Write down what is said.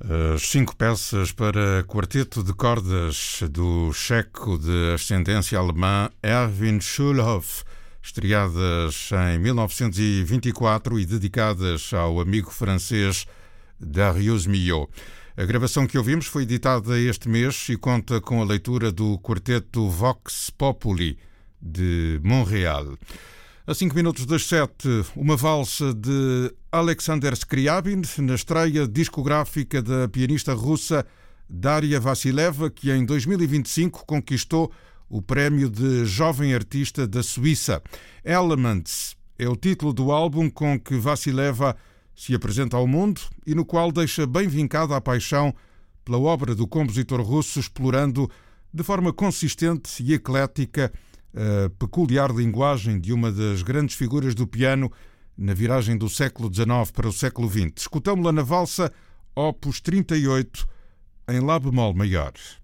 As 5 peças para quarteto de cordas do checo de ascendência alemã Erwin Schulhoff, estreadas em 1924 e dedicadas ao amigo francês Darius Milhaud. A gravação que ouvimos foi editada este mês e conta com a leitura do quarteto Vox Populi de Montreal. A 5 minutos das 7, uma valsa de Alexander Scriabin, na estreia discográfica da pianista russa Daria Vassileva, que em 2025 conquistou o prémio de Jovem Artista da Suíça. Elements é o título do álbum com que Vassileva se apresenta ao mundo e no qual deixa bem vincada a paixão pela obra do compositor russo, explorando de forma consistente e eclética a peculiar linguagem de uma das grandes figuras do piano na viragem do século XIX para o século XX. Escutamos-la na valsa Opus 38 em Lá bemol maior.